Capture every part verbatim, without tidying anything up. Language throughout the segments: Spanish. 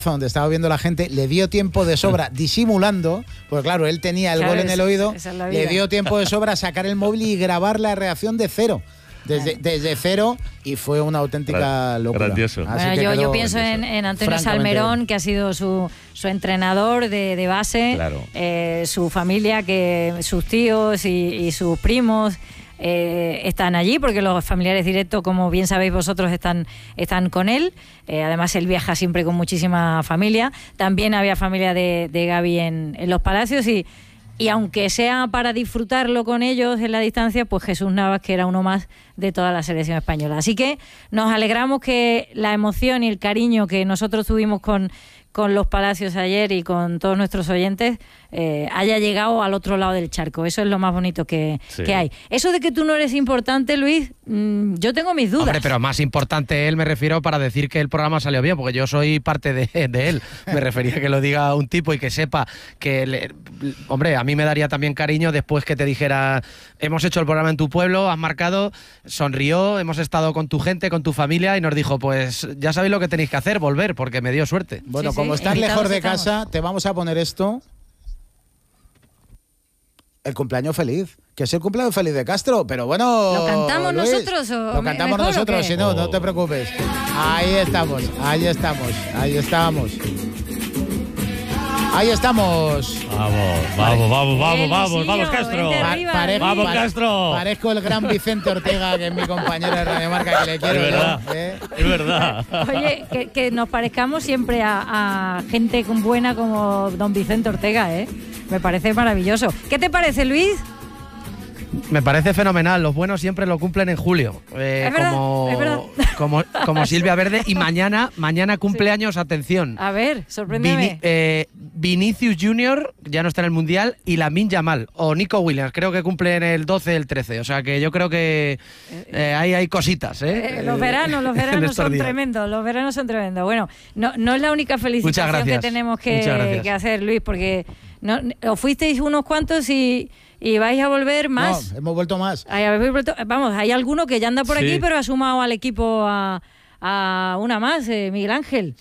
donde estaba viendo la gente, le dio tiempo de sobra, disimulando, porque claro, él tenía el claro, gol en el oído, es, es le dio tiempo de sobra a sacar el móvil y grabar la reacción de cero. Desde, desde cero, y fue una auténtica locura. Grandioso. Bueno, yo, yo pienso en, en Antonio Salmerón, que ha sido su, su entrenador de, de base, claro. eh, su familia, que sus tíos y, y sus primos eh, están allí, porque los familiares directos, como bien sabéis vosotros, están, están con él. Eh, además, él viaja siempre con muchísima familia. También había familia de, de Gaby en, en Los Palacios, y Y aunque sea para disfrutarlo con ellos en la distancia, pues Jesús Navas, que era uno más de toda la selección española. Así que nos alegramos que la emoción y el cariño que nosotros tuvimos con, con Los Palacios ayer y con todos nuestros oyentes eh, haya llegado al otro lado del charco. Eso es lo más bonito que, sí. que hay. Eso de que tú no eres importante, Luis, mmm, yo tengo mis dudas. Hombre, pero más importante él, me refiero para decir que el programa salió bien, porque yo soy parte de, de él. Me refería a que lo diga un tipo y que sepa que... Le, hombre, a mí me daría también cariño después que te dijera, hemos hecho el programa en tu pueblo, has marcado, sonrió, hemos estado con tu gente, con tu familia, y nos dijo, pues ya sabéis lo que tenéis que hacer, volver, porque me dio suerte. Bueno, sí, como sí, estás lejos de estamos. casa, te vamos a poner esto. El cumpleaños feliz, que es el cumpleaños feliz de Castro, pero bueno... ¿Lo cantamos Luis, nosotros o Lo cantamos mejor, nosotros, o si no, oh. no te preocupes. Ahí estamos, ahí estamos, ahí estamos. Ahí estamos. Vamos, vamos, vamos, vamos, vamos, vamos, Castro. Arriba, Pare, vamos, pare, Castro. Parezco el gran Vicente Ortega, que es mi compañero de Radio Marca, que le quiero. Es verdad, yo, ¿eh? es verdad. Oye, que, que nos parezcamos siempre a, a gente buena como don Vicente Ortega, ¿eh? Me parece maravilloso. ¿Qué te parece, Luis? Me parece fenomenal. Los buenos siempre lo cumplen en julio. Eh, es verdad, como, es verdad. Como, como Silvia Verde. Y mañana, mañana cumpleaños, sí. Atención. A ver, sorpréndeme. Vini, eh, Vinicius Junior, ya no está en el Mundial, y Lamine Yamal. O Nico Williams, creo que cumplen el doce, el trece. O sea que yo creo que eh, hay, hay cositas. ¿eh? Eh, los veranos, los veranos son días. tremendos. Los veranos son tremendos. Bueno, no, no es la única felicitación que tenemos que, que hacer, Luis, porque no, os fuisteis unos cuantos y... Y vais a volver más. No, hemos vuelto más. Hay, vamos, hay alguno que ya anda por sí. aquí, pero ha sumado al equipo a, a una más, eh, Miguel Ángel.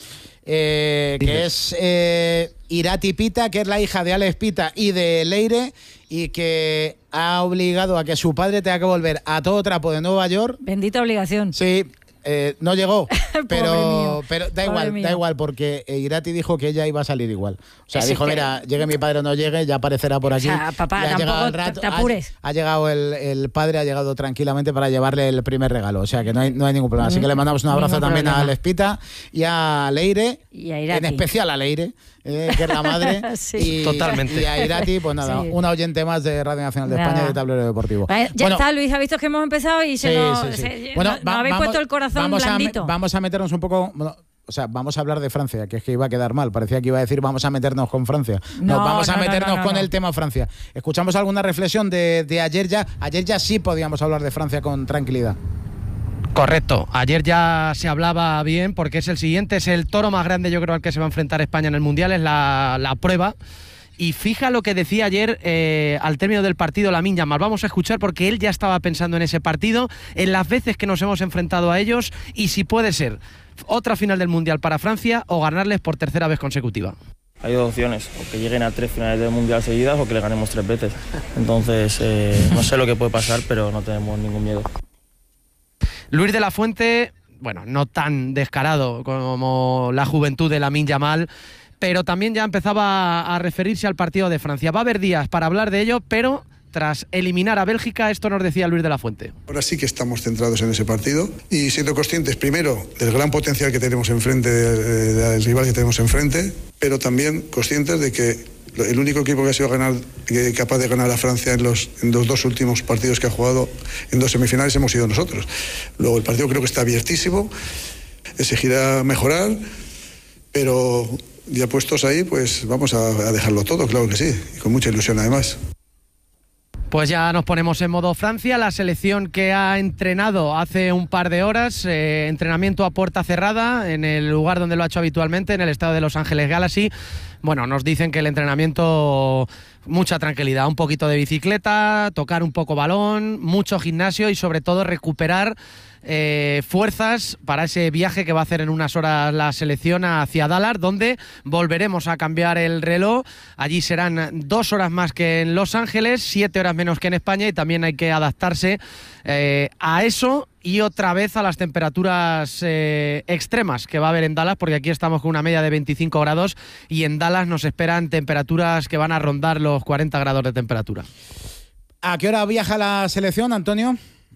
Eh, que es eh, Irati Pita, que es la hija de Alex Pita y de Leire, y que ha obligado a que su padre tenga que volver a todo trapo de Nueva York. Bendita obligación. Sí. Eh, no llegó, pero, pero da igual, mío. da igual, porque Irati dijo que ella iba a salir igual. O sea, Ese dijo, que... mira, llegue mi padre o no llegue, ya aparecerá por aquí. O sea, papá, ha tampoco el rato, te apures. Ha, ha llegado el, el padre, ha llegado tranquilamente para llevarle el primer regalo. O sea, que no hay, no hay ningún problema. Así que le mandamos un abrazo también problema. a Alex Pita y a Leire, y a Irati. En especial a Leire, eh, que es la madre. sí. y, Totalmente. Y a Irati, pues nada, sí. un oyente más de Radio Nacional de nada. España y de Tablero Deportivo. Vale, ya bueno, está, Luis, ha visto que hemos empezado y se sí, nos, sí, sí. Se, bueno, nos, va, nos habéis vamos, puesto el corazón vamos blandito. A, vamos a meternos un poco... Bueno, o sea, vamos a hablar de Francia, que es que iba a quedar mal. Parecía que iba a decir vamos a meternos con Francia. No, no vamos a no, meternos no, no, con el tema Francia. Escuchamos alguna reflexión de, de ayer ya. Ayer ya sí podíamos hablar de Francia con tranquilidad. Correcto, ayer ya se hablaba bien porque es el siguiente, es el toro más grande yo creo al que se va a enfrentar España en el Mundial, es la, la prueba. Y fija lo que decía ayer eh, al término del partido Lamine Yamal. Vamos a escuchar porque él ya estaba pensando en ese partido, en las veces que nos hemos enfrentado a ellos y si puede ser otra final del Mundial para Francia o ganarles por tercera vez consecutiva. Hay dos opciones, o que lleguen a tres finales del Mundial seguidas o que le ganemos tres veces. Entonces, eh, no sé lo que puede pasar, pero no tenemos ningún miedo. Luis de la Fuente, bueno, no tan descarado como la juventud de Lamine Yamal, pero también ya empezaba a referirse al partido de Francia. Va a haber días para hablar de ello, pero tras eliminar a Bélgica, esto nos decía Luis de la Fuente. Ahora sí que estamos centrados en ese partido y siendo conscientes, primero, del gran potencial que tenemos enfrente, del rival que tenemos enfrente, pero también conscientes de que el único equipo que ha sido ganar, capaz de ganar a Francia en los, en los dos últimos partidos que ha jugado en dos semifinales hemos sido nosotros. Luego el partido creo que está abiertísimo, exigirá mejorar, pero ya puestos ahí, pues vamos a, a dejarlo todo, claro que sí, y con mucha ilusión además. Pues ya nos ponemos en modo Francia, la selección que ha entrenado hace un par de horas, eh, entrenamiento a puerta cerrada en el lugar donde lo ha hecho habitualmente, en el estadio de Los Ángeles Galaxy. Bueno, nos dicen que el entrenamiento, mucha tranquilidad, un poquito de bicicleta, tocar un poco balón, mucho gimnasio y sobre todo recuperar eh, fuerzas para ese viaje que va a hacer en unas horas la selección hacia Dallas, donde volveremos a cambiar el reloj. Allí serán dos horas más que en Los Ángeles, siete horas menos que en España, y también hay que adaptarse eh, a eso y otra vez a las temperaturas eh, extremas que va a haber en Dallas, porque aquí estamos con una media de veinticinco grados y en Dallas nos esperan temperaturas que van a rondar los cuarenta grados de temperatura. ¿A qué hora viaja la selección, Antonio?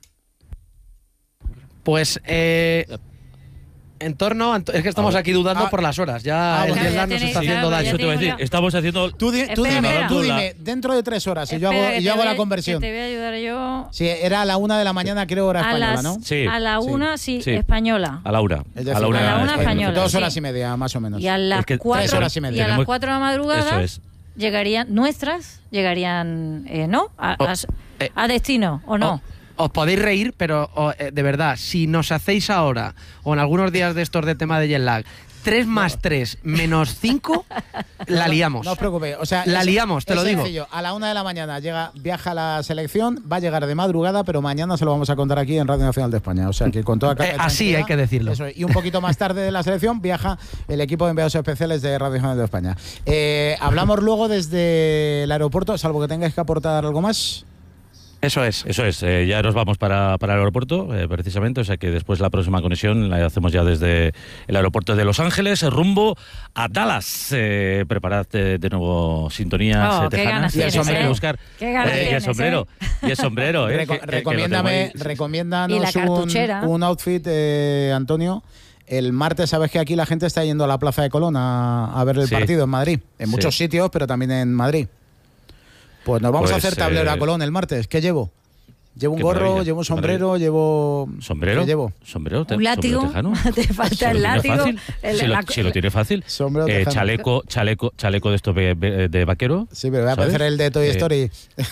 Pues eh, en torno, es que estamos aquí dudando ah, por las horas, ya ah, el bueno, jet lag ya nos tenéis- está claro, haciendo ya daño. Eso te voy a decir. tengo- Estamos haciendo... Tú, di- tú Espera, dime, espera. tú dime, dentro de tres horas, y yo hago, Espera, que y te yo hago voy la a- conversión. que te voy a ayudar yo. Sí, era a la una de la mañana, creo, hora A española, las, ¿no? Sí. a la Sí. una, sí, Sí. española. A Laura. Es decir, a la una, a la una española. española. Dos sí. horas y media, más o menos. Y a las Es que cuatro, tres horas y media. y a las Tenemos- cuatro de la madrugada Eso es. llegarían, nuestras, llegarían, eh, ¿no? A, Oh, a- eh, a destino, ¿o no? Os, os podéis reír, pero oh, eh, de verdad, si nos hacéis ahora, o en algunos días de estos de tema de jet lag, tres más tres menos cinco, la liamos. No os preocupéis. O sea, La es- liamos, te es lo digo. sencillo. A la una de la mañana llega, viaja la selección, va a llegar de madrugada, pero mañana se lo vamos a contar aquí en Radio Nacional de España. O sea, que con toda calma y Eh, así tranquilidad, hay que decirlo. Eso es. Y un poquito más tarde de la selección viaja el equipo de enviados especiales de Radio Nacional de España. Eh, hablamos luego desde el aeropuerto, salvo que tengáis que aportar algo más. Eso es. Eso es, eh, ya nos vamos para, para el aeropuerto, eh, precisamente, o sea que después la próxima conexión la hacemos ya desde el aeropuerto de Los Ángeles, rumbo a Dallas. Eh, preparad eh, de nuevo sintonías Oh, eh, qué tejanas. ganas Y el tienes, sombrero, ¿eh? buscar. Qué ganas Eh, y el tienes, sombrero, y el sombrero, eh, Reco- que- que- que lo recomiéndame, tengo ahí. Y la recomiéndanos cartuchera. un, un outfit, eh, Antonio. El martes, sabes que aquí la gente está yendo a la Plaza de Colón a, a ver el Sí. partido en Madrid. En Sí. muchos sitios, pero también en Madrid. Pues nos vamos a Pues, hacer tablero eh, a Colón el martes. ¿Qué llevo? Llevo un Qué gorro, maravilla, llevo un qué sombrero, llevo... ¿Sombrero? ¿Qué llevo? ¿Sombrero? te- Un látigo, sombrero tejano? te falta Si el lo tiene látigo, fácil, el- si, lo, la- si lo tiene fácil. Sombrero Eh, tejano. chaleco, chaleco, chaleco de estos de, de- de vaquero. Sí, pero voy a ¿sabes? aparecer el de Toy Eh, Story.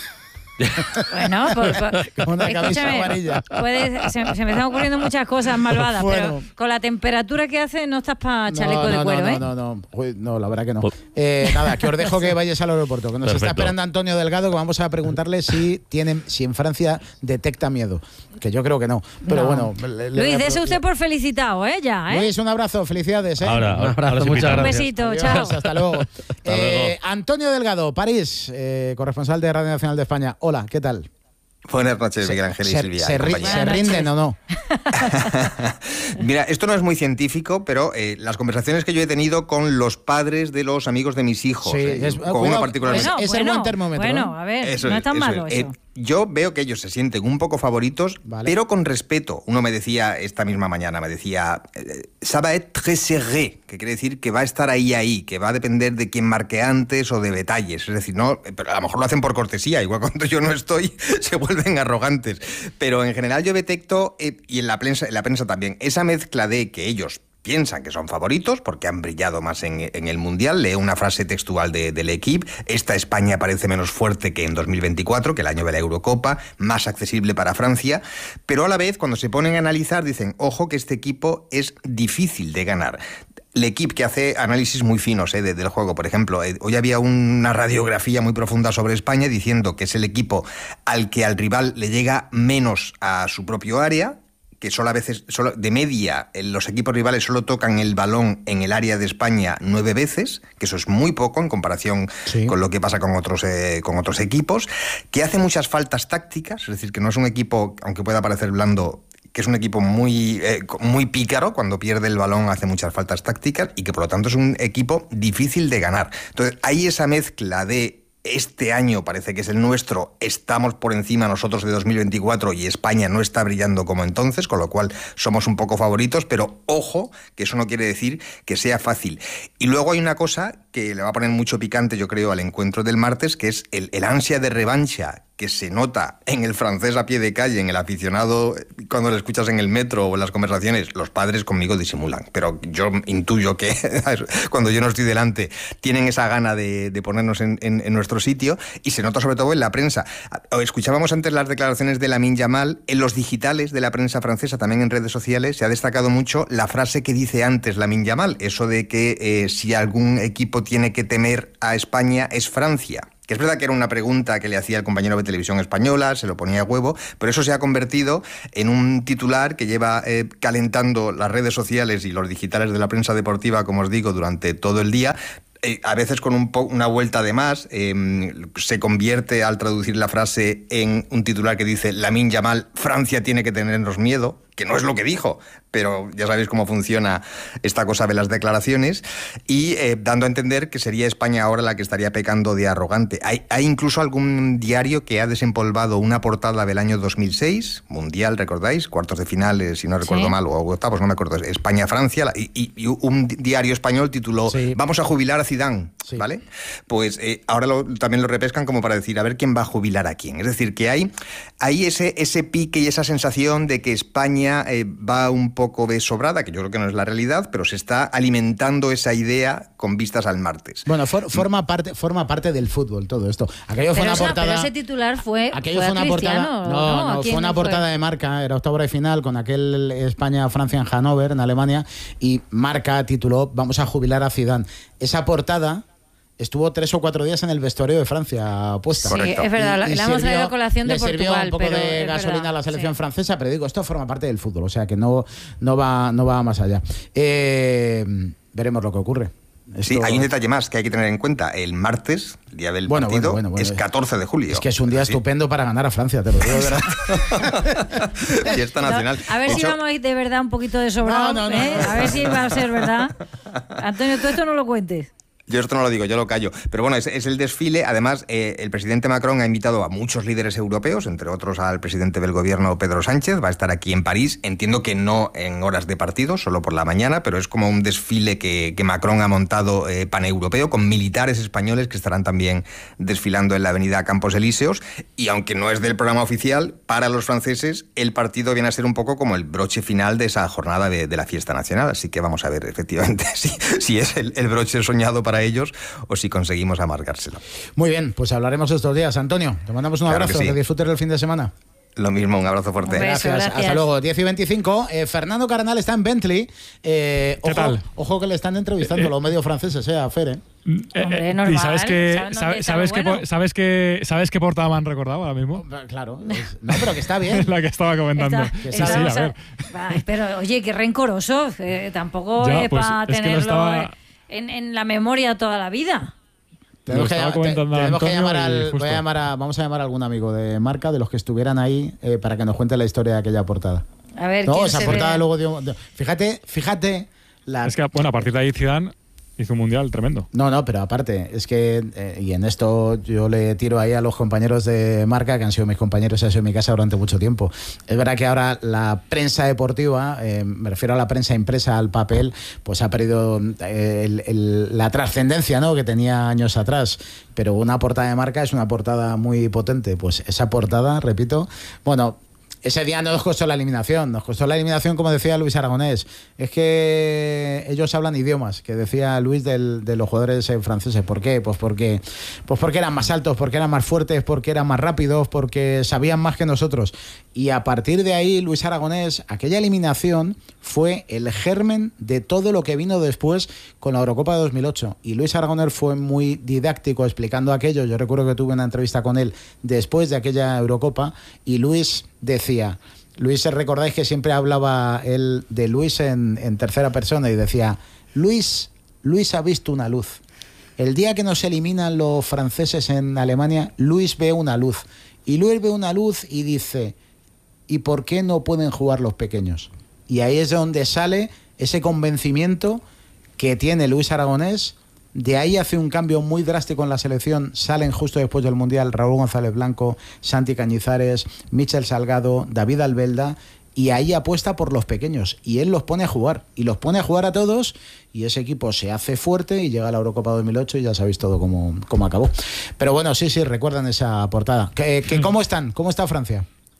Bueno, por, por- Con una camisa escúchame, amarilla. puedes- se, se me están ocurriendo muchas cosas malvadas, Bueno. pero con la temperatura que hace no estás para chaleco no, de no, cuero, no, ¿eh? no, no, no. Uy, no, la verdad que no. Pues- Eh, nada, que os dejo que vayáis al aeropuerto, que nos está Perfecto. esperando Antonio Delgado, que vamos a preguntarle si tienen, si en Francia detecta miedo. Que yo creo que no. Pero No. bueno. le- le voy Luis, a- dese usted por felicitado, ¿eh? Ya, ¿eh? Luis, un abrazo, felicidades. ¿eh? Ahora, Un ahora, abrazo, ahora sí muchas invitamos. Un gracias. besito, Adiós, chao. hasta luego. Hasta Eh, luego. Antonio Delgado, París, eh, corresponsal de Radio Nacional de España. Hola, ¿qué tal? Buenas noches, Miguel Ángel y ¿Se, Silvia. se y ri- compañía. ¿se rinden o no? Mira, esto no es muy científico, pero eh, las conversaciones que yo he tenido con los padres de los amigos de mis hijos, Sí, eh, es- con cuidado, uno particularmente. es- es el buen termómetro, bueno, ¿eh? a ver, Eso no es, es tan eso malo es. eso. Eh, yo veo que ellos se sienten un poco favoritos, Vale. pero con respeto. Uno me decía esta misma mañana, me decía, eh, ça va être très serré, que quiere decir que va a estar ahí, ahí, que va a depender de quién marque antes o de detalles. Es decir, no, pero a lo mejor lo hacen por cortesía, igual cuando yo no estoy se vuelven arrogantes. Pero en general yo detecto, eh, y en la prensa, en la prensa también, esa mezcla de que ellos piensan que son favoritos porque han brillado más en, en el Mundial. Leo una frase textual de, del equipo: esta España parece menos fuerte que en dos mil veinticuatro, que el año de la Eurocopa, más accesible para Francia, pero a la vez cuando se ponen a analizar dicen, ojo que este equipo es difícil de ganar. El equipo que hace análisis muy finos eh, de, del juego. Por ejemplo, eh, hoy había una radiografía muy profunda sobre España diciendo que es el equipo al que al rival le llega menos a su propio área, que solo a veces, solo de media, los equipos rivales solo tocan el balón en el área de España nueve veces, que eso es muy poco en comparación Sí. con lo que pasa con otros, eh, con otros equipos, que hace muchas faltas tácticas, es decir, que no es un equipo, aunque pueda parecer blando, que es un equipo muy, eh, muy pícaro, cuando pierde el balón hace muchas faltas tácticas y que por lo tanto es un equipo difícil de ganar. Entonces hay esa mezcla de este año parece que es el nuestro, estamos por encima nosotros de dos mil veinticuatro y España no está brillando como entonces, con lo cual somos un poco favoritos, pero ojo, que eso no quiere decir que sea fácil. Y luego hay una cosa que le va a poner mucho picante, yo creo, al encuentro del martes, que es el, el ansia de revancha que se nota en el francés a pie de calle, en el aficionado, cuando lo escuchas en el metro o en las conversaciones. Los padres conmigo disimulan, pero yo intuyo que cuando yo no estoy delante tienen esa gana de, de ponernos en, en, en nuestro sitio, y se nota sobre todo en la prensa. Escuchábamos antes las declaraciones de Lamine Yamal. En los digitales de la prensa francesa, también en redes sociales, se ha destacado mucho la frase que dice antes Lamine Yamal, eso de que eh, si algún equipo tiene que temer a España es Francia. Que es verdad que era una pregunta que le hacía el compañero de Televisión Española, se lo ponía a huevo, pero eso se ha convertido en un titular que lleva eh, calentando las redes sociales y los digitales de la prensa deportiva, como os digo, durante todo el día. Eh, a veces con un po- una vuelta de más, eh, se convierte al traducir la frase en un titular que dice Lamine Yamal, Francia tiene que tenernos miedo, que no es lo que dijo, pero ya sabéis cómo funciona esta cosa de las declaraciones, y eh, dando a entender que sería España ahora la que estaría pecando de arrogante. Hay, hay incluso algún diario que ha desempolvado una portada del año dos mil seis, Mundial, ¿recordáis? Cuartos de finales, si no recuerdo Sí. mal, o octavos, no me acuerdo, España-Francia, y, y, y un diario español tituló Sí. Vamos a jubilar a Zidane, Sí. ¿vale? Pues eh, ahora lo, también lo repescan como para decir, a ver quién va a jubilar a quién. Es decir, que hay, hay ese, ese pique y esa sensación de que España eh, va un poco de sobrada, que yo creo que no es la realidad, pero se está alimentando esa idea con vistas al martes. Bueno, for- forma parte forma parte del fútbol todo esto. Aquello fue Pero, una esa- portada. pero ese titular fue, Aquello fue fue a una portada. Cristiano, No, ¿A no, quién fue una no portada de Marca, era octavo de final con aquel España-Francia en Hannover, en Alemania, y Marca tituló Vamos a jubilar a Zidane. Esa portada estuvo tres o cuatro días en el vestuario de Francia puesta. Sí, Correcto. es verdad, la, Y- y la hemos sirvió- traído a colación de le sirvió Portugal. un poco pero de es gasolina verdad, a la selección sí. francesa, pero digo, esto forma parte del fútbol, o sea que no, no, va, no va más allá. Eh, veremos lo que ocurre. Sí, Esto- hay un detalle más que hay que tener en cuenta. El martes, el día del Bueno, partido, bueno, bueno, bueno. es catorce de julio. Es que es un día Sí. estupendo para ganar a Francia, te lo digo de verdad. Fiesta nacional. A ver De si hecho, vamos a ir de verdad un poquito de sobrado. No, no, no. ¿eh? A ver si va a ser verdad. Antonio, tú esto no lo cuentes. Yo esto no lo digo, yo lo callo. Pero bueno, es, es el desfile. Además, eh, el presidente Macron ha invitado a muchos líderes europeos, entre otros al presidente del gobierno, Pedro Sánchez. Va a estar aquí en París. Entiendo que no en horas de partido, solo por la mañana, pero es como un desfile que, que Macron ha montado eh, paneuropeo, con militares españoles que estarán también desfilando en la avenida Campos Elíseos. Y aunque no es del programa oficial, para los franceses el partido viene a ser un poco como el broche final de esa jornada de, de la fiesta nacional. Así que vamos a ver efectivamente si, si es el, el broche soñado para ellos o si conseguimos amargárselo. Muy bien, pues hablaremos estos días. Antonio, te mandamos un Claro que abrazo, que, sí. disfrutes el fin de semana. Lo mismo, un abrazo fuerte. Un beso. Gracias. gracias. Hasta luego. diez y veinticinco. Eh, Fernando Carnal está en Bentley. Eh, ¿Qué ojo, tal? Ojo que le están entrevistando Eh, los medios franceses, eh, a Fer, ¿eh? Eh, Hombre, eh, normal. y sabes que ¿Saben dónde sabe- está sabes lo que bueno? po- sabes que sabes qué portada me han recordado ahora mismo. Claro. es- no, pero que está bien. La que estaba comentando. Está- Que Sí, sí, está- a o sea, ver. va, pero oye, qué rencoroso. eh, tampoco Ya, es pues, para es que lo tenerlo estaba- eh, en, en la memoria toda la vida. Tenemos Lo que, estaba llam- te- comentando tenemos que Antonio llamar y al, justo. voy a llamar a, vamos a llamar a algún amigo de Marca, de los que estuvieran ahí, eh, para que nos cuente la historia de aquella portada. A ver, No, quién esa se portada ve? luego dio, dio- Fíjate, fíjate. La, Es que, bueno, a partir de ahí Zidane hizo un mundial tremendo. No, no, pero aparte, es que, eh, y en esto yo le tiro ahí a los compañeros de Marca, que han sido mis compañeros, han sido en mi casa durante mucho tiempo. Es verdad que ahora la prensa deportiva, eh, me refiero a la prensa impresa, al papel, pues ha perdido eh, el- el- la trascendencia, ¿no?, que tenía años atrás. Pero una portada de Marca es una portada muy potente. Pues esa portada, repito, bueno... Ese día no nos costó la eliminación, nos costó la eliminación, como decía Luis Aragonés. Es que ellos hablan idiomas, que decía Luis del, de los jugadores eh, franceses. ¿Por qué? Pues porque, pues porque eran más altos, porque eran más fuertes, porque eran más rápidos, porque sabían más que nosotros. Y a partir de ahí, Luis Aragonés, aquella eliminación fue el germen de todo lo que vino después con la Eurocopa de dos mil ocho. Y Luis Aragonés fue muy didáctico explicando aquello. Yo recuerdo que tuve una entrevista con él después de aquella Eurocopa y Luis decía, Luis, recordáis que siempre hablaba él de Luis en, en tercera persona y decía, Luis, Luis ha visto una luz. El día que nos eliminan los franceses en Alemania, Luis ve una luz. Y Luis ve una luz y dice, ¿y por qué no pueden jugar los pequeños? Y ahí es donde sale ese convencimiento que tiene Luis Aragonés. De ahí hace un cambio muy drástico en la selección. Salen justo después del Mundial Raúl González Blanco, Santi Cañizares, Michel Salgado, David Albelda, y ahí apuesta por los pequeños. Y él los pone a jugar. Y los pone a jugar a todos, y ese equipo se hace fuerte y llega a la Eurocopa dos mil ocho y ya sabéis todo cómo, cómo acabó. Pero bueno, sí, sí, recuerdan esa portada. ¿Qué, qué, ¿Cómo están? ¿Cómo está Francia?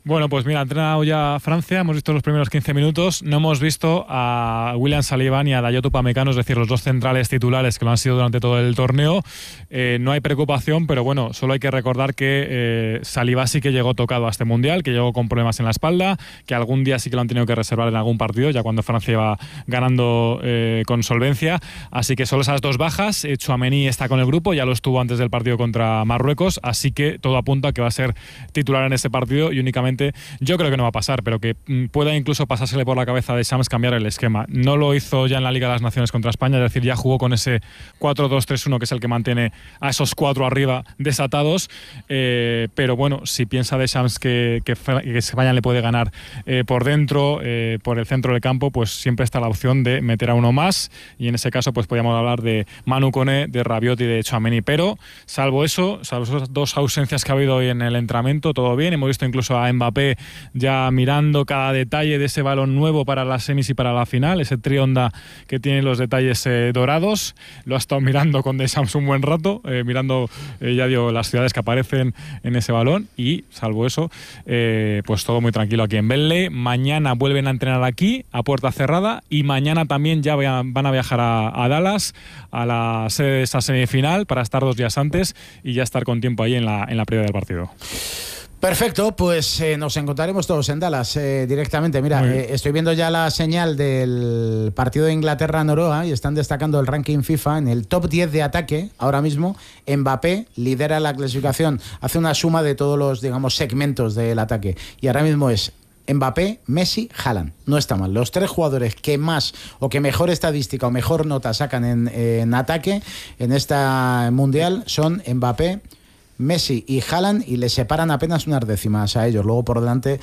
Bueno, pues mira, ha entrenado ya Francia, hemos visto los primeros quince minutos, no hemos visto a William Saliba ni a Dayot Upamecano, es decir, los dos centrales titulares que lo han sido durante todo el torneo. Eh, no hay preocupación, pero bueno, solo hay que recordar que eh, Saliba sí que llegó tocado a este Mundial, que llegó con problemas en la espalda, que algún día sí que lo han tenido que reservar en algún partido, ya cuando Francia iba ganando eh, con solvencia. Así que solo esas dos bajas. eh, Tchouaméni está con el grupo, ya lo estuvo antes del partido contra Marruecos, así que todo apunta a que va a ser titular en ese partido y únicamente yo creo que no va a pasar, pero que pueda incluso pasársele por la cabeza a Deschamps cambiar el esquema. No lo hizo ya en la Liga de las Naciones contra España, es decir, ya jugó con ese cuatro dos tres uno, que es el que mantiene a esos cuatro arriba desatados, eh, pero bueno, si piensa Deschamps que, que, que España le puede ganar eh, por dentro, eh, por el centro del campo, pues siempre está la opción de meter a uno más, y en ese caso pues podríamos hablar de Manu Koné, de Rabiot y de Tchouaméni, pero salvo eso, salvo esas dos ausencias que ha habido hoy en el entrenamiento, todo bien. Hemos visto incluso a Mbappé ya mirando cada detalle de ese balón nuevo para las semis y para la final, ese trionda que tiene los detalles eh, dorados. Lo ha estado mirando con Deschamps un buen rato, eh, mirando, eh, ya digo, las ciudades que aparecen en ese balón, y salvo eso, eh, pues todo muy tranquilo aquí en Burnley. Mañana vuelven a entrenar aquí, a puerta cerrada, y mañana también ya van a viajar a, a Dallas, a la sede de esa semifinal, para estar dos días antes y ya estar con tiempo ahí en la, en la previa del partido. Perfecto, pues eh, nos encontraremos todos en Dallas eh, directamente. Mira, eh, estoy viendo ya la señal del partido de Inglaterra-Noruega y están destacando el ranking FIFA en el top diez de ataque. Ahora mismo Mbappé lidera la clasificación, hace una suma de todos los, digamos, segmentos del ataque, y ahora mismo es Mbappé, Messi, Haaland. No está mal. Los tres jugadores que más o que mejor estadística o mejor nota sacan en, en ataque en esta mundial son Mbappé, Messi y Haaland, y le separan apenas unas décimas a ellos. Luego por delante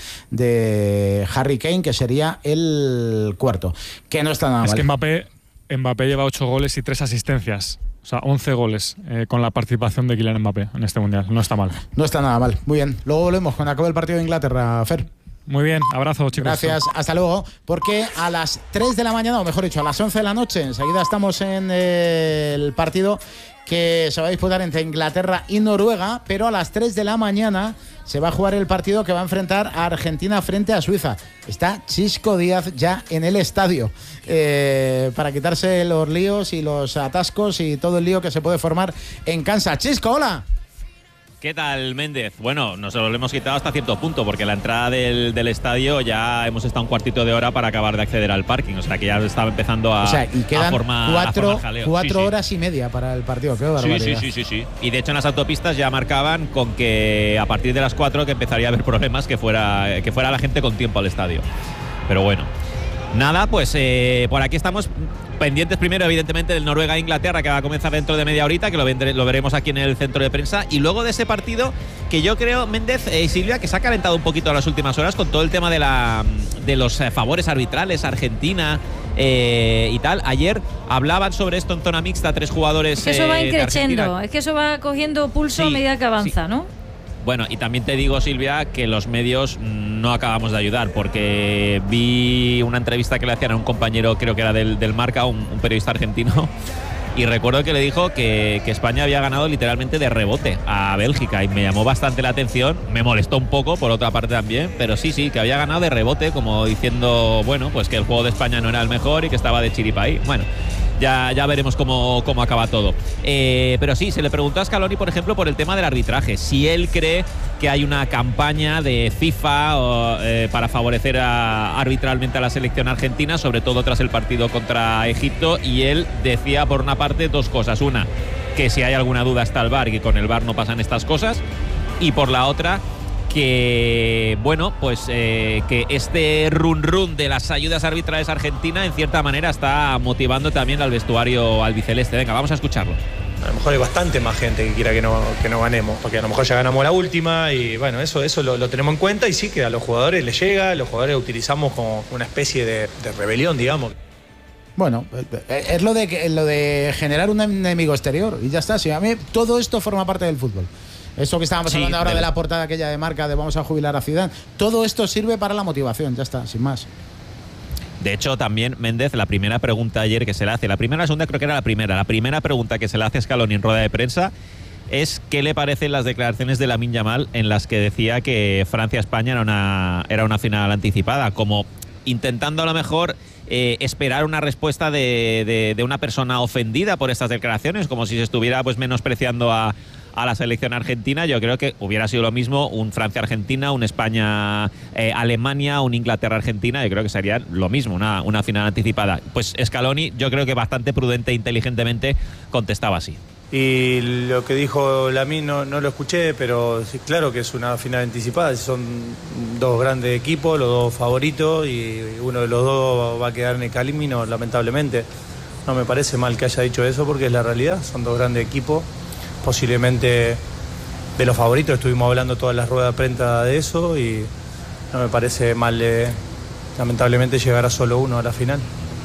de Harry Kane, que sería el cuarto. Que no está nada mal. Es que Mbappé, Mbappé lleva ocho goles y tres asistencias. O sea, once goles eh, con la participación de Kylian Mbappé en este Mundial. No está mal. No está nada mal. Muy bien. Luego volvemos cuando acabe el partido de Inglaterra, Fer. Muy bien, abrazo, chicos. Gracias, hasta luego. Porque a las tres de la mañana, o mejor dicho, a las once de la noche, enseguida estamos en el partido que se va a disputar entre Inglaterra y Noruega, pero a las tres de la mañana se va a jugar el partido que va a enfrentar a Argentina frente a Suiza. Está Chisco Díaz ya en el estadio eh, para quitarse los líos y los atascos y todo el lío que se puede formar en Kansas. Chisco, hola. ¿Qué tal, Méndez? Bueno, nos lo hemos quitado hasta cierto punto, porque la entrada del, del estadio ya hemos estado un cuartito de hora para acabar de acceder al parking. O sea, que ya estaba empezando a, o sea, y quedan a formar, cuatro, a formar jaleo. cuatro sí, horas sí. y media para el partido. Qué barbaridad. Sí, sí, sí, sí, sí. Y de hecho en las autopistas ya marcaban con que a partir de las cuatro que empezaría a haber problemas, que fuera, que fuera la gente con tiempo al estadio. Pero bueno. Nada, pues eh, por aquí estamos pendientes primero, evidentemente, del Noruega-Inglaterra, que va a comenzar dentro de media horita, que lo, vendré, lo veremos aquí en el centro de prensa. Y luego de ese partido, que yo creo, Méndez y eh, Silvia, que se ha calentado un poquito en las últimas horas con todo el tema de, la, de los eh, favores arbitrales, Argentina eh, y tal. Ayer hablaban sobre esto en zona mixta, tres jugadores. Es que eso va eh, increciendo, es que eso va cogiendo pulso sí, a medida que avanza, sí. ¿no? Bueno, y también te digo, Silvia, que los medios no acabamos de ayudar, porque vi una entrevista que le hacían a un compañero, creo que era del, del Marca, un, un periodista argentino, y recuerdo que le dijo que, que España había ganado literalmente de rebote a Bélgica, y me llamó bastante la atención, me molestó un poco por otra parte también, pero sí, sí, que había ganado de rebote, como diciendo, bueno, pues que el juego de España no era el mejor y que estaba de chiripa ahí. Bueno, Ya, ya veremos cómo, cómo acaba todo. Eh, pero sí, se le preguntó a Scaloni, por ejemplo, por el tema del arbitraje. Si él cree que hay una campaña de FIFA o, eh, para favorecer a, arbitralmente a la selección argentina, sobre todo tras el partido contra Egipto. Y él decía, por una parte, dos cosas. Una, que si hay alguna duda está el V A R y que con el V A R no pasan estas cosas. Y por la otra, que bueno, pues eh, que este run run de las ayudas arbitrales a Argentina en cierta manera está motivando también al vestuario albiceleste. Venga, vamos a escucharlo. A lo mejor hay bastante más gente que quiera que no, que no ganemos, porque a lo mejor ya ganamos la última y bueno, eso, eso lo, lo tenemos en cuenta, y sí que a los jugadores les llega, los jugadores lo utilizamos como una especie de, de rebelión, digamos. Bueno, es lo de, lo de generar un enemigo exterior y ya está. Sí, a mí todo esto forma parte del fútbol. Eso que estábamos sí, hablando ahora de, de la portada aquella de Marca de vamos a jubilar a Zidane, todo esto sirve para la motivación, ya está, sin más. De hecho, también, Méndez, la primera pregunta ayer que se le hace, la primera, la segunda creo que era la primera, la primera pregunta que se le hace a Scaloni en rueda de prensa es qué le parecen las declaraciones de Lamine Yamal en las que decía que Francia-España era una, era una final anticipada, como intentando a lo mejor eh, esperar una respuesta de, de, de una persona ofendida por estas declaraciones, como si se estuviera pues menospreciando a, a la selección argentina. Yo creo que hubiera sido lo mismo un Francia-Argentina, un España-Alemania, un Inglaterra-Argentina. Yo creo que sería lo mismo, una, una final anticipada. Pues Scaloni, yo creo que bastante prudente e inteligentemente contestaba así. Y lo que dijo Lamine no, no lo escuché, pero sí, claro que es una final anticipada. Son dos grandes equipos, los dos favoritos, y uno de los dos va a quedar en el camino, lamentablemente. No me parece mal que haya dicho eso porque es la realidad. Son dos grandes equipos, posiblemente de los favoritos. Estuvimos hablando todas las ruedas de prensa de eso y no me parece mal, eh, lamentablemente, llegar a solo uno a la final.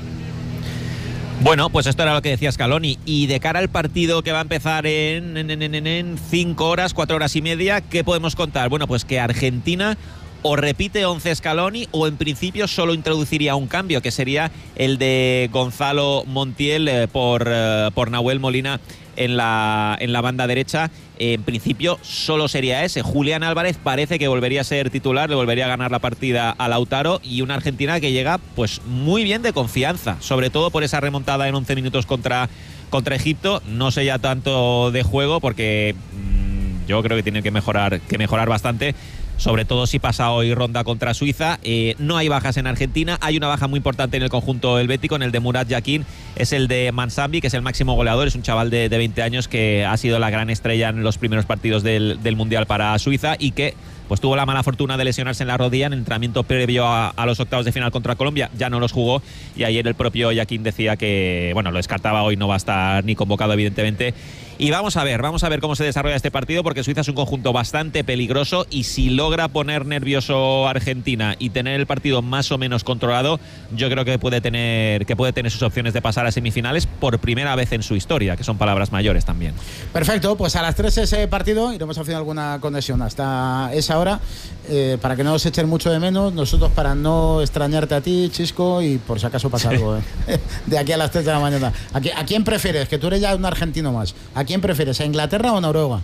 Bueno, pues esto era lo que decía Scaloni. Y de cara al partido que va a empezar en, en, en, en cinco horas, cuatro horas y media, ¿qué podemos contar? Bueno, pues que Argentina o repite once Scaloni o en principio solo introduciría un cambio, que sería el de Gonzalo Montiel eh, por, eh, por Nahuel Molina en la, en la banda derecha. En principio solo sería ese. Julián Álvarez parece que volvería a ser titular, le volvería a ganar la partida a Lautaro, y una Argentina que llega pues muy bien de confianza, sobre todo por esa remontada en once minutos contra, contra Egipto. No sé ya tanto de juego porque mmm, yo creo que tienen que mejorar, que mejorar bastante, sobre todo si pasa hoy ronda contra Suiza. Eh, no hay bajas en Argentina, hay una baja muy importante en el conjunto helvético, en el de Murat Yakin, es el de Mansambi, que es el máximo goleador, es un chaval de, de veinte años que ha sido la gran estrella en los primeros partidos del, del Mundial para Suiza y que pues tuvo la mala fortuna de lesionarse en la rodilla en el entrenamiento previo a, a los octavos de final contra Colombia. Ya no los jugó y ayer el propio Yakin decía que, bueno, lo descartaba, hoy no va a estar ni convocado evidentemente. Y vamos a ver, vamos a ver cómo se desarrolla este partido, porque Suiza es un conjunto bastante peligroso y si logra poner nervioso a Argentina y tener el partido más o menos controlado, yo creo que puede tener, que puede tener sus opciones de pasar a semifinales por primera vez en su historia, que son palabras mayores también. Perfecto, pues a las tres ese partido, iremos haciendo alguna conexión hasta esa hora, eh, para que no os echen mucho de menos, nosotros para no extrañarte a ti, Chisco, y por si acaso pasa algo, eh, de aquí a las tres de la mañana. ¿A, qui- ¿A quién prefieres? Que tú eres ya un argentino más. ¿A quién prefieres? ¿A Inglaterra o Noruega?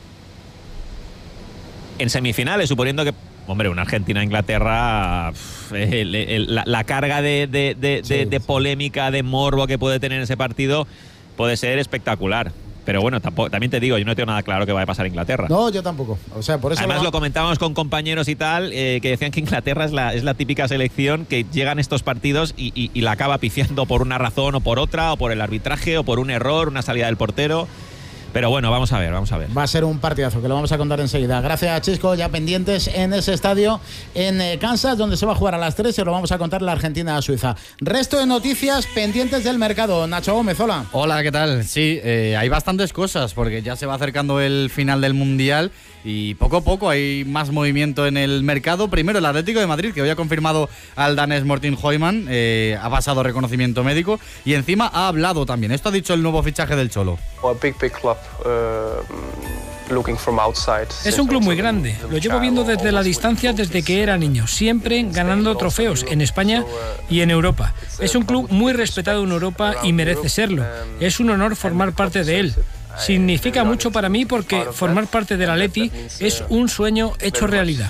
En semifinales, suponiendo que, hombre, una Argentina-Inglaterra, el, el, la, la carga de, de, de, sí, de, de polémica, de morbo que puede tener ese partido puede ser espectacular. Pero bueno, tampoco, también te digo, yo no tengo nada claro que vaya a pasar a Inglaterra. No, yo tampoco. O sea, por eso Además lo, lo comentábamos con compañeros y tal, eh, que decían que Inglaterra es la, es la típica selección que llegan estos partidos y, y, y la acaba pifiando por una razón o por otra, o por el arbitraje, o por un error, una salida del portero. Pero bueno, vamos a ver, vamos a ver. Va a ser un partidazo que lo vamos a contar enseguida. Gracias, Chisco. Ya pendientes en ese estadio en eh, Kansas, donde se va a jugar a las tres, y lo vamos a contar la Argentina-Suiza. Resto de noticias pendientes del mercado. Nacho Gómez, hola. Hola, ¿qué tal? Sí, eh, hay bastantes cosas porque ya se va acercando el final del Mundial y poco a poco hay más movimiento en el mercado. Primero el Atlético de Madrid, que hoy ha confirmado al danés Morten Højmann, eh, ha pasado reconocimiento médico y encima ha hablado también. Esto ha dicho el nuevo fichaje del Cholo. A big, big club, uh, looking from outside. Es un club muy grande, lo llevo viendo desde la distancia desde que era niño, siempre ganando trofeos en España y en Europa. Es un club muy respetado en Europa y merece serlo. Es un honor formar parte de él. Significa mucho para mí porque formar parte del Atleti es un sueño hecho realidad.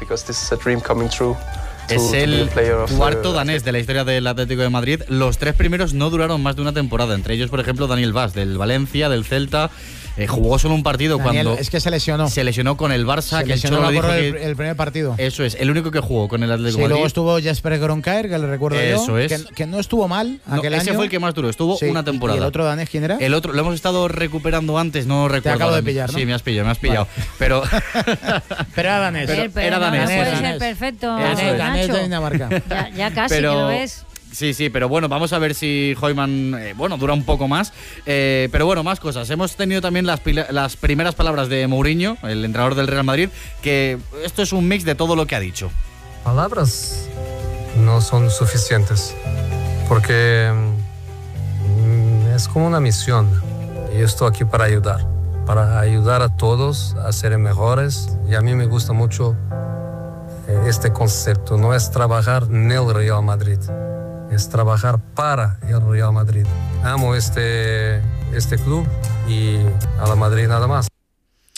Es el cuarto danés de la historia del Atlético de Madrid. Los tres primeros no duraron más de una temporada. Entre ellos, por ejemplo, Daniel Vaz, del Valencia, del Celta. Eh, jugó solo un partido Daniel, cuando... es que se lesionó. Se lesionó con el Barça. Se que lesionó el, por el, que, el primer partido. Eso es, el único que jugó con el Atlético sí, de Madrid. Luego estuvo Jesper Gronkaer, que le recuerdo Eso yo. Es. Que, que no estuvo mal aquel no, ese año. fue el que más duró, estuvo sí, una temporada. ¿Y el otro danés quién era? El otro, lo hemos estado recuperando antes, no recuerdo. Te acabo de pillar, ¿no? Sí, me has pillado, me has pillado. Vale. Pero... pero era danés. Pero, pero era danés. No, no puede danés. ser perfecto, danés, danés de Dinamarca. Ya, ya casi pero, que lo es. Sí, sí, pero bueno, vamos a ver si Højmann, eh, bueno, dura un poco más. Eh, pero bueno, más cosas. Hemos tenido también las, las primeras palabras de Mourinho, el entrenador del Real Madrid, que esto es un mix de todo lo que ha dicho. Palabras no son suficientes, porque mm, es como una misión. Y yo estoy aquí para ayudar, para ayudar a todos a ser mejores. Y a mí me gusta mucho eh, este concepto. No es trabajar en el Real Madrid, es trabajar para el Real Madrid. Amo este, este club y a la Madrid nada más.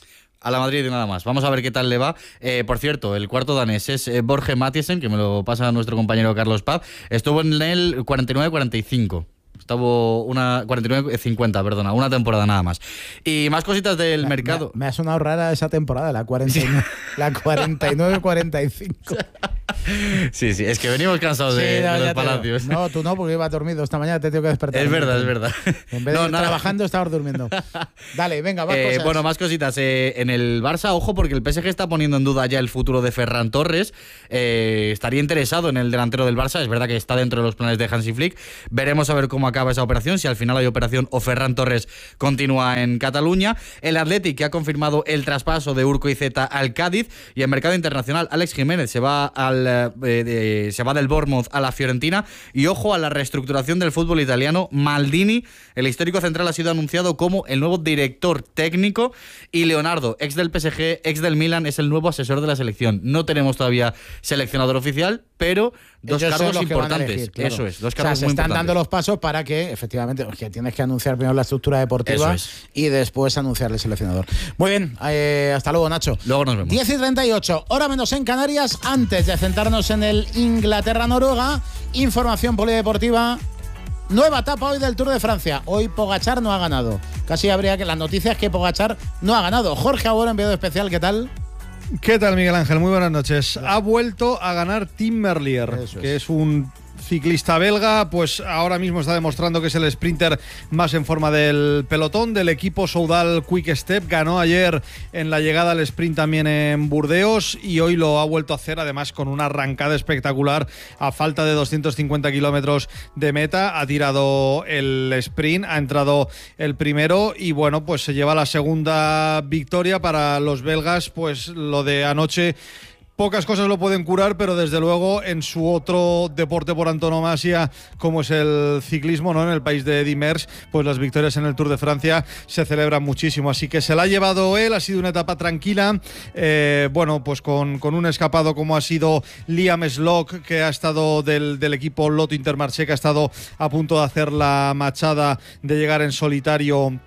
a la Madrid y nada más. Vamos a ver qué tal le va. Eh, por cierto, el cuarto danés es eh, Borge Mathiesen, que me lo pasa nuestro compañero Carlos Paz. Estuvo en el cuarenta y nueve cuarenta y cinco. Estuvo una cuarenta y nueve cincuenta, perdona, una temporada nada más. Y más cositas del me, mercado. Me, me ha sonado rara esa temporada, la cuarenta y nueve, la cuarenta y nueve cuarenta y cinco. Sí, sí, es que venimos cansados sí, de, no, de los palacios. Te, no, tú no, porque iba dormido esta mañana, te tengo que despertar. Es verdad, es verdad. En vez de no, ir trabajando, estabas durmiendo. Dale, venga, más eh, cosas. Bueno, más cositas. Eh, en el Barça, ojo, porque el P S G está poniendo en duda ya el futuro de Ferran Torres. Eh, estaría interesado en el delantero del Barça. Es verdad que está dentro de los planes de Hansi Flick. Veremos a ver cómo acaba esa operación, si al final hay operación o Ferran Torres continúa en Cataluña. El Athletic, que ha confirmado el traspaso de Urco Iceta al Cádiz. Y en mercado internacional, Alex Jiménez se va al eh, de, se va del Bournemouth a la Fiorentina. Y ojo a la reestructuración del fútbol italiano. Maldini, el histórico central, ha sido anunciado como el nuevo director técnico. Y Leonardo, ex del P S G, ex del Milan, es el nuevo asesor de la selección. No tenemos todavía seleccionador oficial, pero dos Ellos cargos importantes. Elegir, claro. Eso es, dos cargos o sea, se muy están importantes. dando los pasos para que, efectivamente, que tienes que anunciar primero la estructura deportiva es. y después anunciar el seleccionador. Muy bien, eh, hasta luego, Nacho. Luego nos vemos. diez y treinta y ocho, hora menos en Canarias. Antes de centrarnos en el Inglaterra-Noruega, información polideportiva. Nueva etapa hoy del Tour de Francia. Hoy Pogačar no ha ganado. Casi habría que las noticias que Pogačar no ha ganado. Jorge Agüero, enviado especial, ¿qué tal? ¿Qué tal, Miguel Ángel? Muy buenas noches. Ha vuelto a ganar Tim Merlier, es. que es un ciclista belga, pues ahora mismo está demostrando que es el sprinter más en forma del pelotón del equipo Soudal Quick Step. Ganó ayer en la llegada al sprint también en Burdeos y hoy lo ha vuelto a hacer, además con una arrancada espectacular a falta de doscientos cincuenta kilómetros de meta. Ha tirado el sprint, ha entrado el primero y bueno, pues se lleva la segunda victoria para los belgas. Pues lo de anoche, pocas cosas lo pueden curar, pero desde luego en su otro deporte por antonomasia, como es el ciclismo, ¿no? En el país de Eddy Merckx, pues las victorias en el Tour de Francia se celebran muchísimo. Así que se la ha llevado él, ha sido una etapa tranquila. Eh, bueno, pues con, con un escapado como ha sido Liam Slock, que ha estado del, del equipo Lotto Intermarché, que ha estado a punto de hacer la machada de llegar en solitario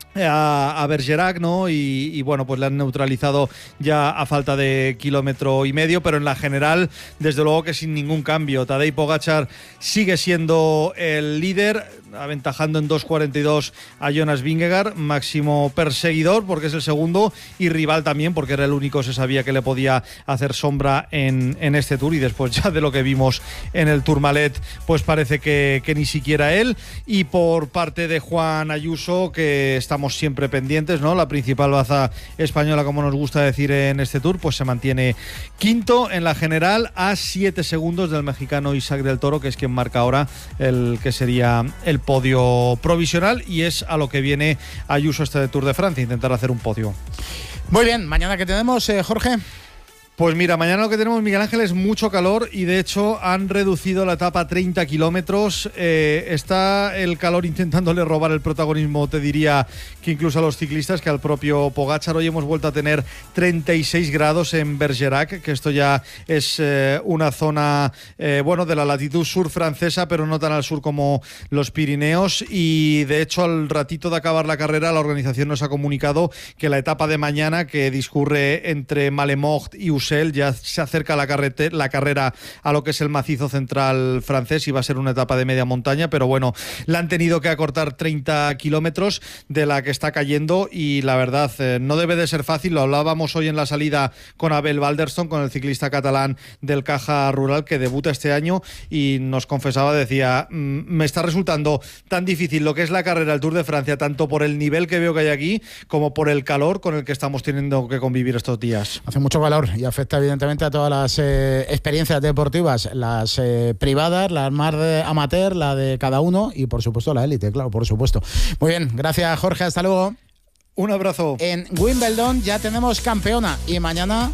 a, a Bergerac, ¿no? Y, y bueno, pues le han neutralizado ya a falta de kilómetro y medio, pero en la general, desde luego que sin ningún cambio. Tadej Pogačar sigue siendo el líder, aventajando en dos cuarenta y dos a Jonas Vingegaard, máximo perseguidor porque es el segundo y rival también porque era el único, se sabía que le podía hacer sombra en, en este Tour, y después ya de lo que vimos en el Tourmalet, pues parece que, que ni siquiera él. Y por parte de Juan Ayuso, que estamos siempre pendientes, ¿no? La principal baza española, como nos gusta decir en este Tour, pues se mantiene quinto en la general a siete segundos del mexicano Isaac del Toro, que es quien marca ahora el que sería el podio provisional, y es a lo que viene Ayuso este Tour de Francia, intentar hacer un podio. Muy bien, mañana que tenemos, eh, Jorge. Pues mira, mañana lo que tenemos, Miguel Ángel, es mucho calor y de hecho han reducido la etapa a treinta kilómetros. Eh, está el calor intentándole robar el protagonismo, te diría que incluso a los ciclistas, que al propio Pogačar. Hoy hemos vuelto a tener treinta y seis grados en Bergerac, que esto ya es eh, una zona eh, bueno, de la latitud sur francesa, pero no tan al sur como los Pirineos. Y de hecho, al ratito de acabar la carrera, la organización nos ha comunicado que la etapa de mañana, que discurre entre Malemort y Ussel, ya se acerca la, carrete, la carrera a lo que es el macizo central francés, y va a ser una etapa de media montaña, pero bueno, la han tenido que acortar treinta kilómetros de la que está cayendo, y la verdad eh, no debe de ser fácil. Lo hablábamos hoy en la salida con Abel Balderston, con el ciclista catalán del Caja Rural, que debuta este año, y nos confesaba, decía, me está resultando tan difícil lo que es la carrera del Tour de Francia, tanto por el nivel que veo que hay aquí como por el calor con el que estamos teniendo que convivir estos días. Hace mucho calor y afecta evidentemente a todas las eh, experiencias deportivas, las eh, privadas, las más de amateur, la de cada uno, y por supuesto la élite, claro, por supuesto. Muy bien, gracias Jorge, hasta luego. Un abrazo. En Wimbledon ya tenemos campeona y mañana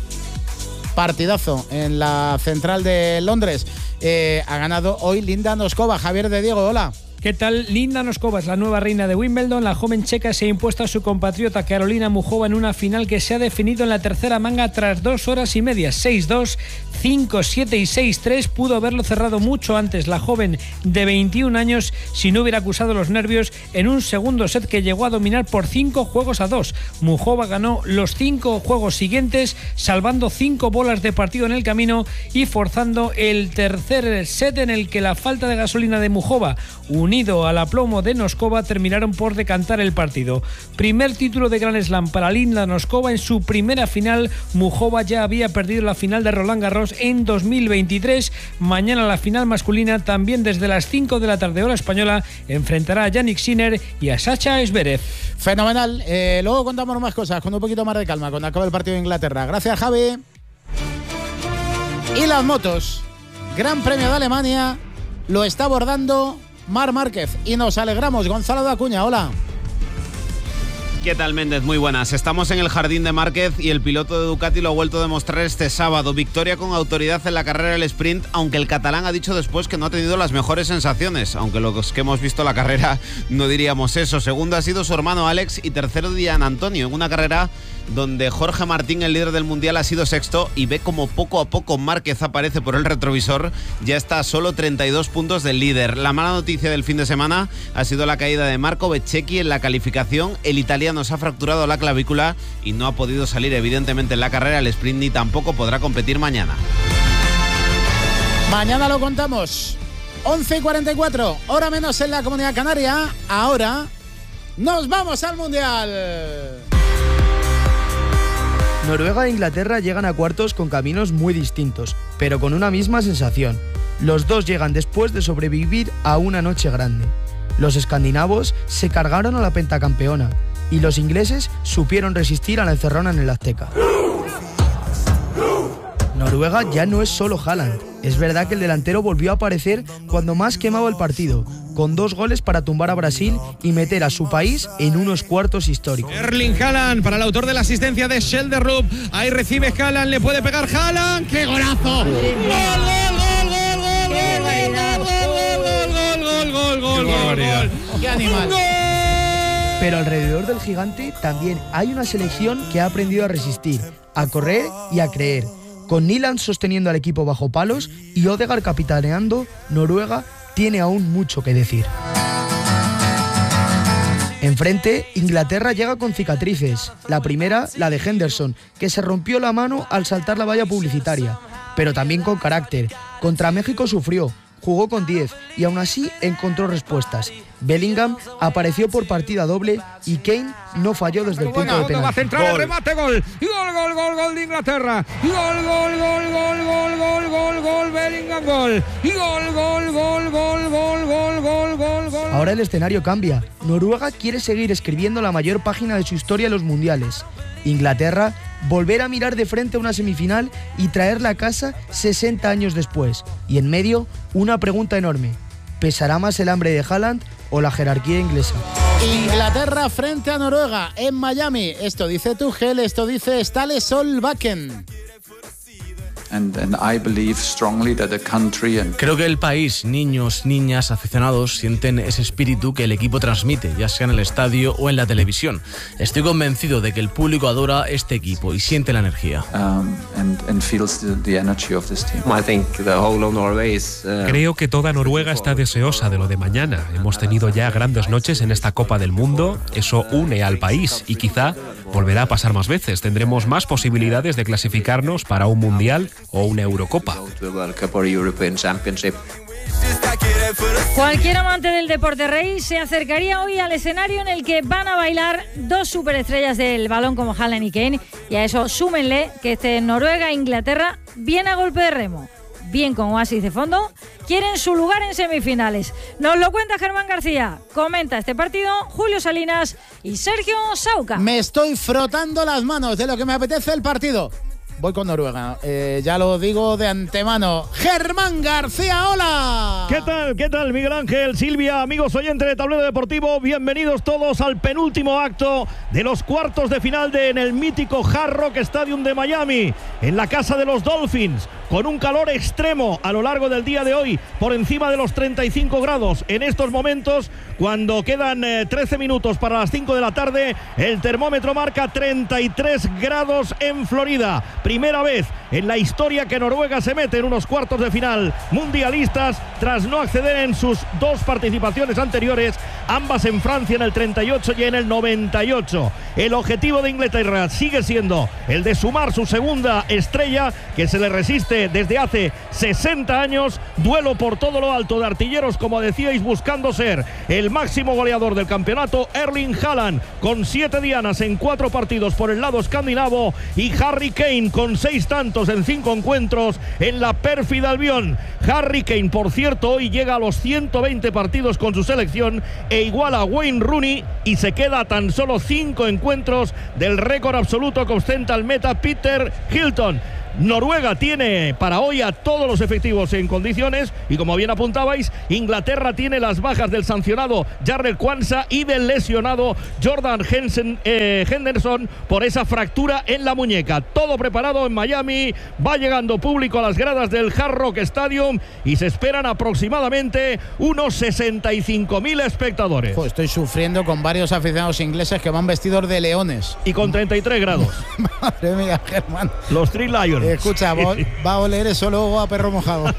partidazo en la central de Londres. Eh, ha ganado hoy Linda Noskova. Javier de Diego, hola. ¿Qué tal? Linda Noskova es la nueva reina de Wimbledon. La joven checa se ha impuesto a su compatriota Karolina Muchova en una final que se ha definido en la tercera manga tras dos horas y media. seis dos, cinco siete y seis tres. Pudo haberlo cerrado mucho antes la joven de veintiún años si no hubiera acusado los nervios en un segundo set que llegó a dominar por cinco juegos a dos. Muchova ganó los cinco juegos siguientes, salvando cinco bolas de partido en el camino y forzando el tercer set en el que la falta de gasolina de Muchova, unido al aplomo de Noskova, terminaron por decantar el partido. Primer título de Grand Slam para Linda Noskova en su primera final. Muchova ya había perdido la final de Roland Garros en dos mil veintitrés. Mañana la final masculina, también desde las cinco de la tarde hora española, enfrentará a Jannik Sinner y a Sasha Zverev. Fenomenal. Eh, luego contamos más cosas con un poquito más de calma cuando acabe el partido de Inglaterra. Gracias, Javi. Y las motos. Gran Premio de Alemania lo está abordando Marc Márquez y nos alegramos. Gonzalo de Acuña, hola. ¿Qué tal, Méndez? Muy buenas. Estamos en el jardín de Márquez y el piloto de Ducati lo ha vuelto a demostrar este sábado. Victoria con autoridad en la carrera del sprint, aunque el catalán ha dicho después que no ha tenido las mejores sensaciones, aunque los que hemos visto la carrera no diríamos eso. Segundo ha sido su hermano Alex y tercero Gian Antonio, en una carrera donde Jorge Martín, el líder del Mundial, ha sido sexto y ve como poco a poco Márquez aparece por el retrovisor. Ya está a solo treinta y dos puntos del líder. La mala noticia del fin de semana ha sido la caída de Marco Bezzecchi en la calificación. El italiano se ha fracturado la clavícula y no ha podido salir evidentemente en la carrera el sprint ni tampoco podrá competir mañana. Mañana lo contamos. once y cuarenta y cuatro, hora menos en la Comunidad Canaria. Ahora nos vamos al Mundial. Noruega e Inglaterra llegan a cuartos con caminos muy distintos, pero con una misma sensación. Los dos llegan después de sobrevivir a una noche grande. Los escandinavos se cargaron a la pentacampeona y los ingleses supieron resistir a la encerrona en el Azteca. Noruega ya no es solo Haaland. Es verdad que el delantero volvió a aparecer cuando más quemaba el partido, con dos goles para tumbar a Brasil y meter a su país en unos cuartos históricos. Erling Haaland para el autor de la asistencia de Schelderup. Ahí recibe Haaland, le puede pegar Haaland. ¡Qué golazo! ¡Gol, gol, gol, gol, gol, gol, gol, gol, gol, gol, gol, gol! ¡Qué animal! Pero alrededor del gigante también hay una selección que ha aprendido a resistir, a correr y a creer. Con Nyland sosteniendo al equipo bajo palos y Odegaard capitaneando, Noruega tiene aún mucho que decir. Enfrente, Inglaterra llega con cicatrices. La primera, la de Henderson, que se rompió la mano al saltar la valla publicitaria, pero también con carácter. Contra México sufrió, jugó con diez y aún así encontró respuestas. Bellingham apareció por partida doble y Kane no falló desde el punto de penalti. Va a centrar el remate, gol. Y gol, gol, gol, gol de Inglaterra. Y gol, gol, gol, gol, gol, gol, gol, gol, Bellingham, gol. Y gol, gol, gol, gol, gol, gol, gol, gol, gol. Ahora el escenario cambia. Noruega quiere seguir escribiendo la mayor página de su historia en los mundiales. Inglaterra volver a mirar de frente a una semifinal y traerla a casa sesenta años después. Y en medio, una pregunta enorme. ¿Pesará más el hambre de Haaland o la jerarquía inglesa? Inglaterra frente a Noruega en Miami. Esto dice Tuchel, esto dice Ståle Solbakken. And, and I believe strongly that the country and Creo que el país, niños, niñas, aficionados sienten ese espíritu que el equipo transmite, ya sea en el estadio o en la televisión. Estoy convencido de que el público adora este equipo y siente la energía. um, and, and feels the, the energy of this team. I think the whole of Norway is, uh, Creo que toda Noruega está deseosa de lo de mañana. Hemos tenido ya grandes noches en esta Copa del Mundo. Eso une al país y quizá volverá a pasar más veces. Tendremos más posibilidades de clasificarnos para un Mundial o una Eurocopa. Cualquier amante del deporte rey se acercaría hoy al escenario en el que van a bailar dos superestrellas del balón como Haaland y Kane, y a eso súmenle que este Noruega-Inglaterra viene a golpe de remo, bien con Oasis de fondo, quieren su lugar en semifinales. Nos lo cuenta Germán García, comenta este partido Julio Salinas y Sergio Sauca. Me estoy frotando las manos de lo que me apetece el partido. voy con Noruega. Eh, ya lo digo de antemano. Germán García, hola. ¿Qué tal? ¿Qué tal, Miguel Ángel, Silvia, amigos oyentes de Tablero Deportivo? Bienvenidos todos al penúltimo acto de los cuartos de final de en el mítico Hard Rock Stadium de Miami, en la casa de los Dolphins, con un calor extremo a lo largo del día de hoy, por encima de los treinta y cinco grados. En estos momentos, cuando quedan eh, trece minutos para las cinco de la tarde, el termómetro marca treinta y tres grados en Florida. Primera vez en la historia que Noruega se mete en unos cuartos de final mundialistas tras no acceder en sus dos participaciones anteriores, ambas en Francia en el treinta y ocho y en el noventa y ocho. El objetivo de Inglaterra sigue siendo el de sumar su segunda estrella, que se le resiste desde hace sesenta años. Duelo por todo lo alto de artilleros, como decíais, buscando ser el máximo goleador del campeonato, Erling Haaland, con siete dianas en cuatro partidos por el lado escandinavo, y Harry Kane con seis tantos en cinco encuentros en la pérfida Albión. Harry Kane, por cierto, hoy llega a los ciento veinte partidos con su selección e iguala a Wayne Rooney y se queda a tan solo cinco encuentros del récord absoluto que ostenta el meta Peter Hilton. Noruega tiene para hoy a todos los efectivos en condiciones y, como bien apuntabais, Inglaterra tiene las bajas del sancionado Jarrell Quansah y del lesionado Jordan Hensen, eh, Henderson por esa fractura en la muñeca. Todo preparado en Miami, va llegando público a las gradas del Hard Rock Stadium y se esperan aproximadamente unos sesenta y cinco mil espectadores. Oh, estoy sufriendo con varios aficionados ingleses que van vestidos de leones. Y con treinta y tres grados. Madre mía, Germán. Los Three Lions. Eh, escucha, va, va a oler eso luego a perro mojado.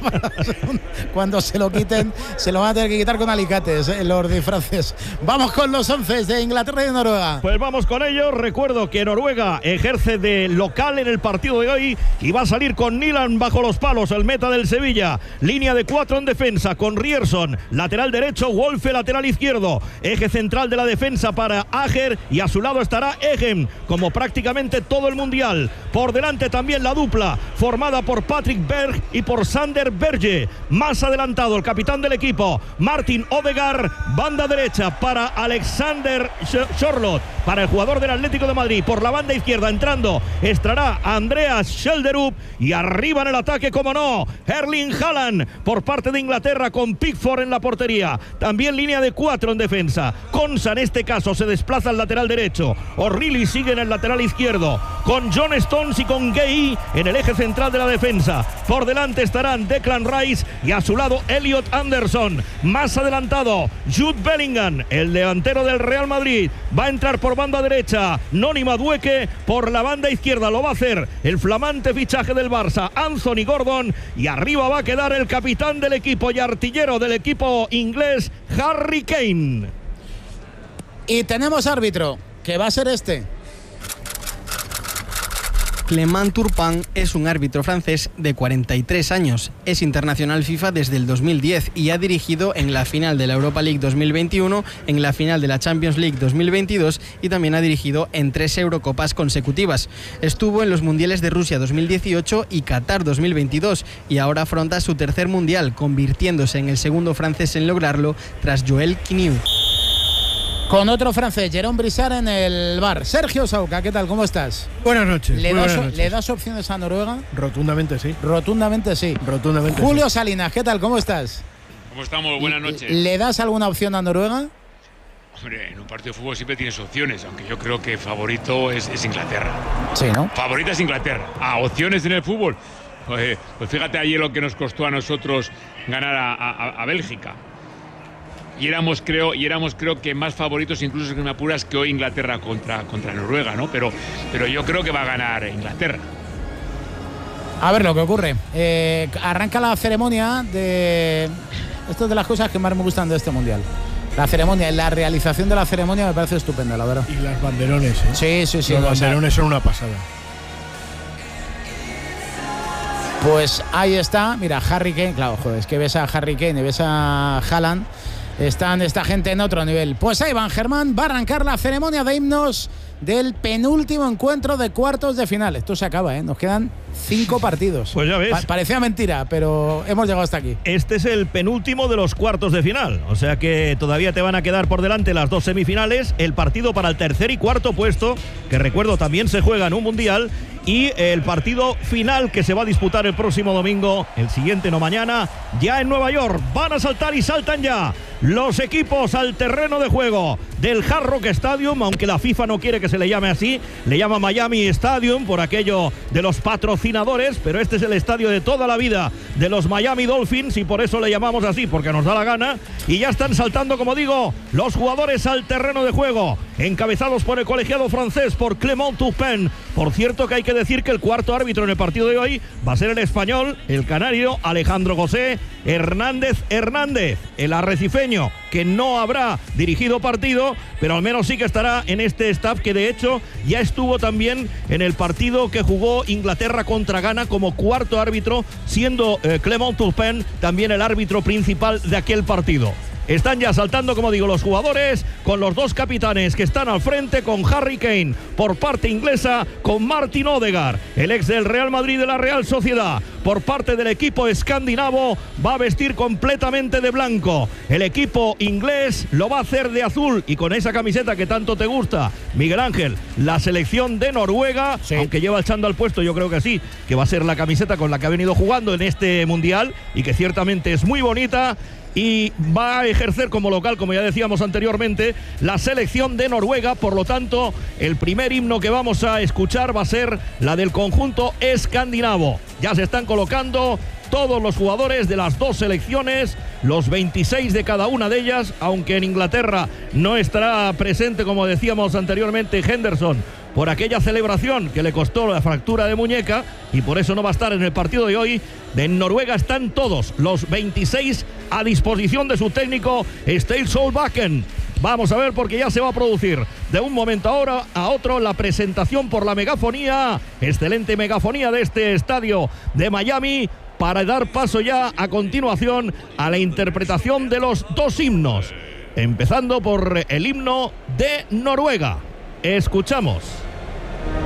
Cuando se lo quiten, se lo van a tener que quitar con alicates, eh, los disfraces. Vamos con los once de Inglaterra y de Noruega. Pues vamos con ellos. Recuerdo que Noruega ejerce de local en el partido de hoy y va a salir con Nyland bajo los palos, el meta del Sevilla. Línea de cuatro en defensa con Ryerson, lateral derecho, Wolfe, lateral izquierdo. Eje central de la defensa para Ajer y a su lado estará Egem, como prácticamente todo el mundial. Por delante también la dupla formada por Patrick Berg y por Sander Berge. Más adelantado el capitán del equipo, Martin Odegaard. Banda derecha para Alexander Sørloth, para el jugador del Atlético de Madrid. Por la banda izquierda entrando estará Andreas Schjelderup y arriba en el ataque, como no, Erling Haaland por parte de Inglaterra, con Pickford en la portería. También línea de cuatro en defensa. Konsa en este caso se desplaza al lateral derecho. O'Reilly sigue en el lateral izquierdo con John Stones y con Gay en el eje central de la defensa. Por delante estarán Declan Rice y a su lado Elliot Anderson. Más adelantado Jude Bellingham, el delantero del Real Madrid. Va a entrar por banda derecha Noni Madueke. Por la banda izquierda lo va a hacer el flamante fichaje del Barça, Anthony Gordon. Y arriba va a quedar el capitán del equipo y artillero del equipo inglés, Harry Kane. Y tenemos árbitro, que va a ser este. Clément Turpin es un árbitro francés de cuarenta y tres años. Es internacional FIFA desde el dos mil diez y ha dirigido en la final de la Europa League dos mil veintiuno, en la final de la Champions League dos mil veintidós y también ha dirigido en tres Eurocopas consecutivas. Estuvo en los Mundiales de Rusia dos mil dieciocho y Qatar dos mil veintidós y ahora afronta su tercer Mundial, convirtiéndose en el segundo francés en lograrlo tras Joel Quiniu. Con otro francés, Jérôme Brissard en el bar. Sergio Sauca, ¿qué tal? ¿Cómo estás? Buenas noches. ¿Le, buenas das, noches. ¿Le das opciones a Noruega? Rotundamente sí. Rotundamente sí. Rotundamente Julio sí. Salinas, ¿qué tal? ¿Cómo estás? ¿Cómo estamos? Buenas noches. ¿Le das alguna opción a Noruega? Hombre, en un partido de fútbol siempre tienes opciones, aunque yo creo que favorito es, es Inglaterra. Sí, ¿no? Favorita es Inglaterra. Ah, opciones en el fútbol. Pues, pues fíjate ayer lo que nos costó a nosotros ganar a, a, a Bélgica. Y éramos, creo, y éramos creo que más favoritos, incluso que me apuras, que hoy Inglaterra contra, contra Noruega, ¿no? Pero, pero yo creo que va a ganar Inglaterra. A ver lo que ocurre. Eh, arranca la ceremonia de... Esto es de las cosas que más me gustan de este Mundial. La ceremonia, la realización de la ceremonia me parece estupenda, la verdad. Y las banderones, ¿eh? Sí, sí, sí. Los banderones son una pasada. Pues ahí está, mira, Harry Kane, claro, joder, es que ves a Harry Kane y ves a Haaland, están esta gente en otro nivel. Pues ahí van, Germán, va a arrancar la ceremonia de himnos del penúltimo encuentro de cuartos de final. Esto se acaba, ¿eh? Nos quedan cinco partidos. Pues ya ves. Pa- parecía mentira, pero hemos llegado hasta aquí. Este es el penúltimo de los cuartos de final, o sea que todavía te van a quedar por delante las dos semifinales, el partido para el tercer y cuarto puesto, que recuerdo también se juega en un mundial, y el partido final que se va a disputar el próximo domingo, el siguiente no mañana, ya en Nueva York. Van a saltar y saltan ya los equipos al terreno de juego del Hard Rock Stadium, aunque la FIFA no quiere que se le llame así, le llama Miami Stadium por aquello de los patrocinadores, pero este es el estadio de toda la vida de los Miami Dolphins y por eso le llamamos así, porque nos da la gana. Y ya están saltando, como digo, los jugadores al terreno de juego, encabezados por el colegiado francés, por Clément Turpin. Por cierto que hay que decir que el cuarto árbitro en el partido de hoy va a ser el español, el canario Alejandro José Hernández Hernández, el arrecifeño, que no habrá dirigido partido, pero al menos sí que estará en este staff, que de hecho ya estuvo también en el partido que jugó Inglaterra contra Ghana como cuarto árbitro, siendo eh, Clément Turpin también el árbitro principal de aquel partido. Están ya saltando, como digo, los jugadores, con los dos capitanes que están al frente, con Harry Kane por parte inglesa, con Martin Odegaard, el ex del Real Madrid de la Real Sociedad. Por parte del equipo escandinavo va a vestir completamente de blanco. El equipo inglés lo va a hacer de azul, y con esa camiseta que tanto te gusta, Miguel Ángel, la selección de Noruega, sí. Aunque lleva el chándal puesto, yo creo que sí, que va a ser la camiseta con la que ha venido jugando en este mundial y que ciertamente es muy bonita. Y va a ejercer como local, como ya decíamos anteriormente, la selección de Noruega. Por lo tanto, el primer himno que vamos a escuchar va a ser la del conjunto escandinavo. Ya se están colocando todos los jugadores de las dos selecciones, los veintiséis de cada una de ellas, aunque en Inglaterra no estará presente, como decíamos anteriormente, Henderson, por aquella celebración que le costó la fractura de muñeca, y por eso no va a estar en el partido de hoy. En Noruega están todos los veintiséis a disposición de su técnico Ståle Solbakken. Vamos a ver, porque ya se va a producir de un momento ahora a otro la presentación por la megafonía, excelente megafonía de este estadio de Miami, para dar paso ya a continuación a la interpretación de los dos himnos, empezando por el himno de Noruega. Escuchamos.